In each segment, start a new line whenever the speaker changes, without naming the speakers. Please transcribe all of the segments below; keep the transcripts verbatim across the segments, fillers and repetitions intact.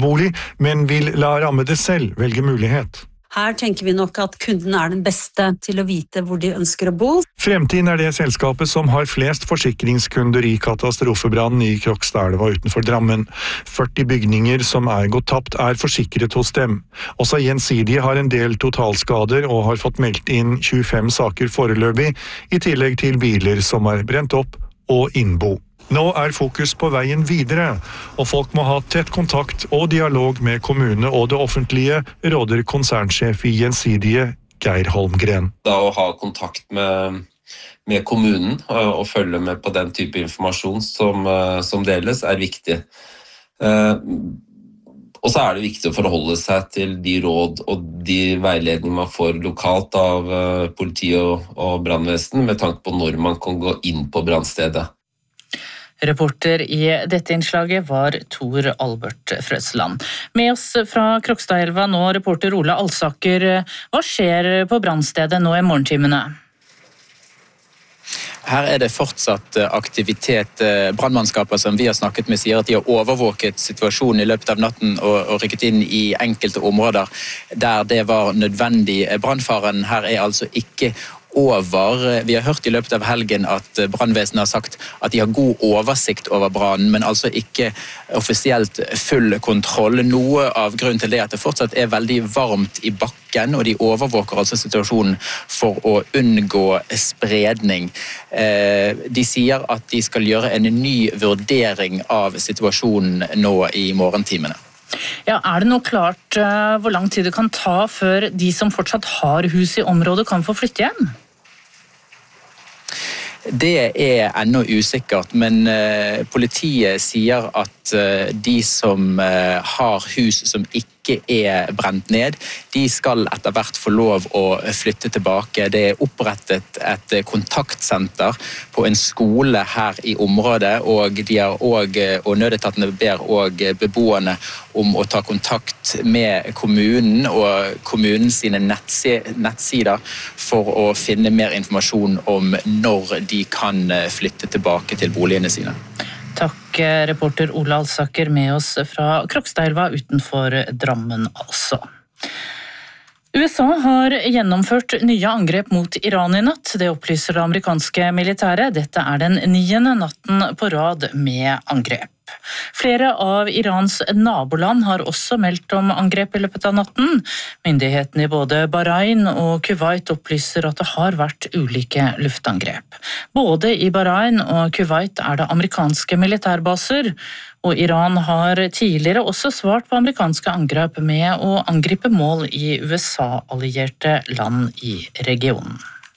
bolig, men vil la rammede selv velge mulighet.
Her tenker vi nok at kunden er den beste til å vite hvor de ønsker å bo.
Fremtiden er det selskapet som har flest forsikringskunder i katastrofebrannen i Krokstadelva utenfor Drammen. førti bygninger som er gått tapt er forsikret hos dem. Også Gjensidige har en del totalskader og har fått meldt inn tjuefem saker foreløpig, i tillegg til biler som er brent opp og innbo. Nå er fokus på veien videre, og folk må ha tett kontakt og dialog med kommune og det offentlige, råder konsernsjef i Gjensidige, Geir Holmgren.
Da å ha kontakt med, med kommunen og følge med på den type informasjon som, som deles er viktig. Og så er det viktig å forholde seg til de råd og de veiledninger man får lokalt av politi og, og brannvesen med tanke på når man kan gå inn på brannstedet.
Reporter i dette innslaget var Tor Albert Frøsland. Med oss fra Krokstadelva nå, reporter Ola Alsaker. Hva skjer på brannstedet nå i morgentimene?
Her er det fortsatt aktivitet. Brannmannskaper som vi har snakket med sier at de har overvåket situasjonen i løpet av natten og, og rykket inn i enkelte områder der det var nødvendig. Brannfaren her er altså ikke over. Vi har hørt i løpet av helgen at brannvesenet har sagt at de har god oversikt over brannen, men altså ikke offisielt full kontroll. Noe av grunnen til det er at det fortsatt er veldig varmt i bakken, og de overvåker altså situasjonen for å unngå spredning. De sier at de skal gjøre en ny vurdering av situasjonen nå i morgentimene.
Ja, er det noe klart uh, hvor lang tid det kan ta før de som fortsatt har hus i området kan få flytte hjem?
Det er ennå usikkert, men uh, politiet sier at uh, de som uh, har hus som ikke er brent ned, de skal etter hvert få lov å flytte tilbake. Det er opprettet et kontaktsenter på en skole her i området, og de har også, og nødetatene ber også beboerne om å ta kontakt med kommunen og kommunens sine nettsider for å finne mer informasjon om når de kan flytte tilbake til boligene sine.
Takk, reporter Ola Alsaker med oss fra Krokstadelva utenfor Drammen altså. U S A har gjennomført nye angrep mot Iran i natt. Det opplyser det amerikanske militæret. Dette er den niende natten på rad med angrep. Flere av Irans naboland har også meldt om angrep i løpet av natten. Myndighetene i både Bahrain og Kuwait opplyser at det har vært ulike luftangrep. Både i Bahrain og Kuwait er det amerikanske militærbaser, og Iran har tidligere også svart på amerikanske angrep med å angripe mål i U S A-allierte land i regionen.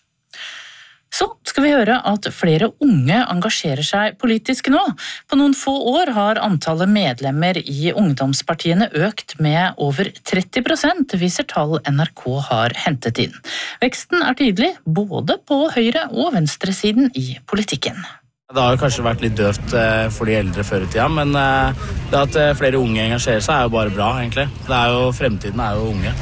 Så skal vi høre at flere unge engasjerer seg politisk nå. På noen få år har antallet medlemmer i ungdomspartiene økt med over tretti prosent, viser tall N R K har hentet inn. Veksten er tydelig både på høyre- og venstresiden i politikken.
Det har kanskje vært litt døvt for de eldre før i tida, men det at flere unge engasjerer seg er jo bare bra, egentlig. Det er jo, fremtiden er jo unge.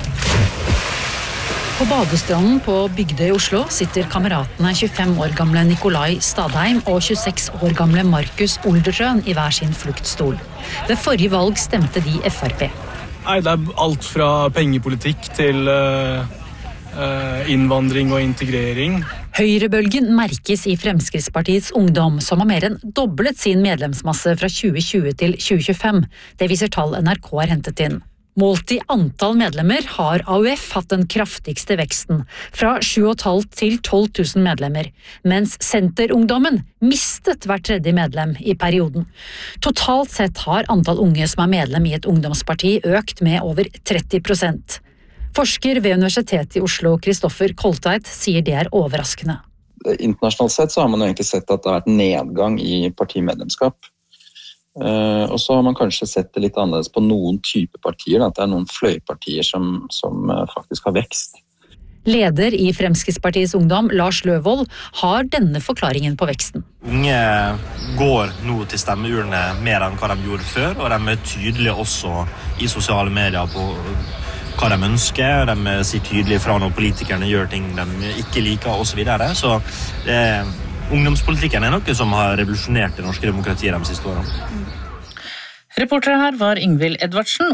På badestranden på Bygdøy i Oslo sitter kameratene tjuefem år gamle Nikolai Stadheim og tjueseks år gamle Markus Oldertrøen i hver sin fluktstol. Ved forrige valg stemte de F R P.
Nei, det er alt fra pengepolitikk til uh, uh, innvandring og integrering.
Høyrebølgen merkes i Fremskrittspartiets ungdom, som har mer enn doblet sin medlemsmasse fra tjue tjue til tjue tjuefem. Det viser tall N R K har hentet inn. Målt i antall medlemmer har A U F hatt den kraftigste veksten, fra sju og et halvt til tolv tusen medlemmer, mens Senterungdommen mistet hver tredje medlem i perioden. Totalt sett har antall unge som er medlem i et ungdomsparti økt med over tretti prosent. Forsker ved Universitetet i Oslo, Kristoffer Koltveit, sier det er overraskende.
Internasjonalt sett så har man jo egentlig sett at det har vært nedgang i partimedlemskap. Uh, og så har man kanskje sett det litt annerledes på noen type partier, da, at det er noen fløypartier som, som uh, faktisk har vekst.
Leder i Fremskrittspartiets ungdom, Lars Løvold, har denne forklaringen på veksten.
Unge går nå til stemmeurene mer enn hva de gjorde før, og de er tydelige også i sosiale medier på hva de ønsker. De sier tydelig fra når politikerne gjør ting de ikke liker og så videre. Så eh, ungdomspolitikken er noe som har revolusjonert det norske demokratiet de siste årene.
Reportere her var Ingvild Edvardsen